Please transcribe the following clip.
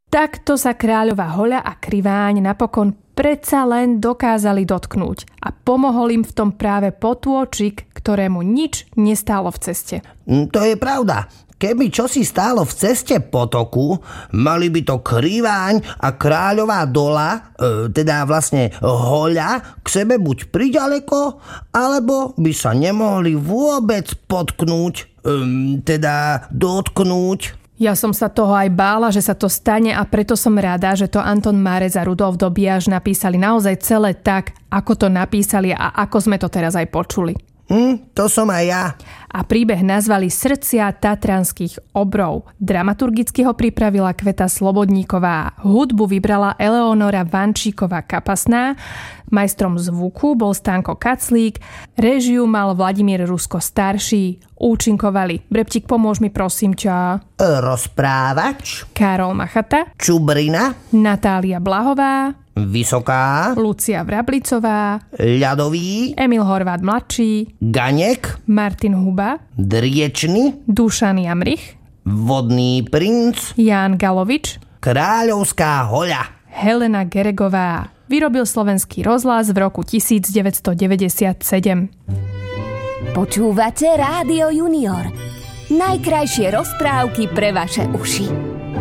Takto sa kráľová Hoľa a Kriváň napokon predsa len dokázali dotknúť a pomohol im v tom práve potôčik, ktorému nič nestálo v ceste. To je pravda. Keby čosi stálo v ceste potoku, mali by to Kriváň a kráľová Dola, teda vlastne Hoľa, k sebe buď priďaleko, alebo by sa nemohli vôbec potknúť, teda dotknúť. Ja som sa toho aj bála, že sa to stane a preto som rada, že to Anton Márez a Rudolf Dobiaš napísali naozaj celé tak, ako to napísali a ako sme to teraz aj počuli. To som aj ja. A príbeh nazvali Srdcia tatranských obrov. Dramaturgicky ho pripravila Kveta Slobodníková. Hudbu vybrala Eleonora Vančíková-Kapasná. Majstrom zvuku bol Stanko Kaclík. Režiu mal Vladimír Rusko starší. Účinkovali: Breptík, pomôž mi prosím ťa. Rozprávač. Karol Machata. Čubrina. Natália Blahová. Vysoká. Lucia Vrablicová. Ľadový. Emil Horváth mladší. Ganek. Martin Huba. Driečny. Dušan Jamrich. Vodný princ. Ján Galovič. Kráľovská Hoľa. Helena Geregová. Vyrobil Slovenský rozhlas v roku 1997. Počúvate Rádio Junior. Najkrajšie rozprávky pre vaše uši.